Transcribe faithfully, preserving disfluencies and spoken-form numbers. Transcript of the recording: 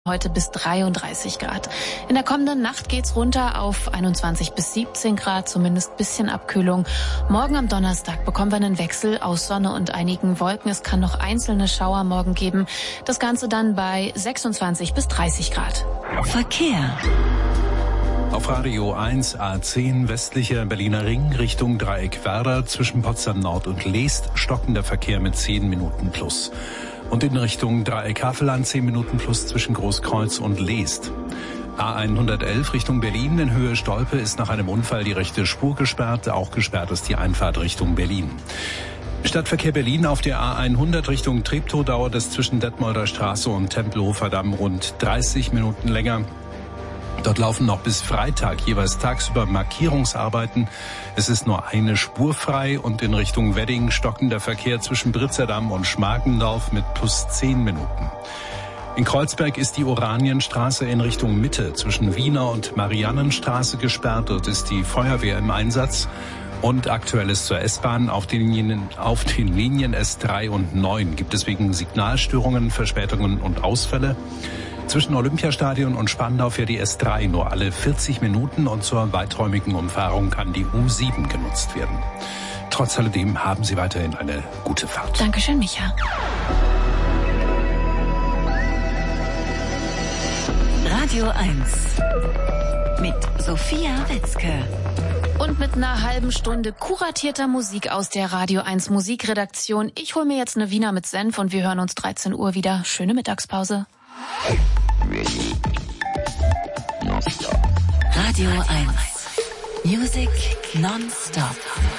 Heute bis dreiunddreißig Grad. In der kommenden Nacht geht's runter auf einundzwanzig bis siebzehn Grad, zumindest bisschen Abkühlung. Morgen am Donnerstag bekommen wir einen Wechsel aus Sonne und einigen Wolken. Es kann noch einzelne Schauer morgen geben. Das Ganze dann bei sechsundzwanzig bis dreißig Grad. Verkehr. Auf Radio eins A zehn westlicher Berliner Ring Richtung Dreieck Werder zwischen Potsdam Nord und Leest stockender Verkehr mit zehn Minuten plus. Und in Richtung Dreieck Havelland zehn Minuten plus zwischen Großkreuz und Leest. A hundertelf Richtung Berlin in Höhe Stolpe ist nach einem Unfall die rechte Spur gesperrt. Auch gesperrt ist die Einfahrt Richtung Berlin. Stadtverkehr Berlin auf der A hundert Richtung Treptow dauert es zwischen Detmolder Straße und Tempelhofer Damm rund dreißig Minuten länger. Dort laufen noch bis Freitag jeweils tagsüber Markierungsarbeiten. Es ist nur eine Spur frei und in Richtung Wedding stockender Verkehr zwischen Britzerdamm und Schmargendorf mit plus zehn Minuten. In Kreuzberg ist die Oranienstraße in Richtung Mitte zwischen Wiener und Mariannenstraße gesperrt. Dort ist die Feuerwehr im Einsatz. Und Aktuelles zur S-Bahn. Auf den Linien, auf den Linien S drei und neun gibt es wegen Signalstörungen, Verspätungen und Ausfälle. Zwischen Olympiastadion und Spandau fährt die S drei nur alle vierzig Minuten und zur weiträumigen Umfahrung kann die U sieben genutzt werden. Trotz alledem haben Sie weiterhin eine gute Fahrt. Dankeschön, Micha. Radio eins mit Sophia Witzke. Und mit einer halben Stunde kuratierter Musik aus der Radio eins Musikredaktion. Ich hole mir jetzt eine Wiener mit Senf und wir hören uns dreizehn Uhr wieder. Schöne Mittagspause. Radio eins. Music non-stop.